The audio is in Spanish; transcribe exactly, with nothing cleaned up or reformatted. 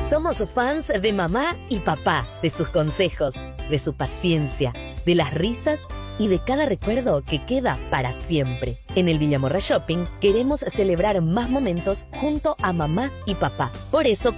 Somos fans de mamá y papá, de sus consejos, de su paciencia, de las risas y de cada recuerdo que queda para siempre. En el Villamorra Shopping queremos celebrar más momentos junto a mamá y papá. Por eso